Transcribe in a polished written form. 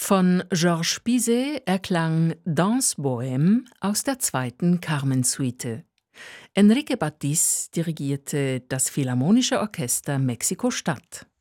Von Georges Bizet erklang Danse Bohème aus der zweiten Carmen-Suite. Enrique Batiste dirigierte das Philharmonische Orchester Mexiko-Stadt.